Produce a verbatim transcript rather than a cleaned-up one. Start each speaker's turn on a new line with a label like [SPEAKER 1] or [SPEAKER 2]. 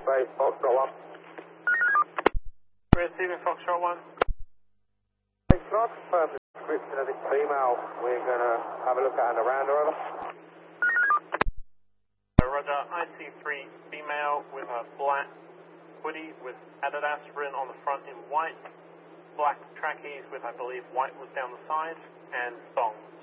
[SPEAKER 1] Base, Foxtrot one.
[SPEAKER 2] Receiving Foxtrot one.
[SPEAKER 1] Can I confirm the description of this female we're going to have a look at and around her? Over?
[SPEAKER 2] Roger, I C three female with a black hoodie with Adidas written on the front in white, black trackies with, I believe, white was down the side, and thongs.